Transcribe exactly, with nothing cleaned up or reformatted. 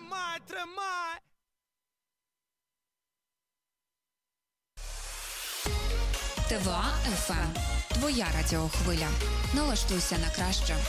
Тримай, тримай! ТВА еф ем. Твоя радіохвиля. Налаштуйся на краще.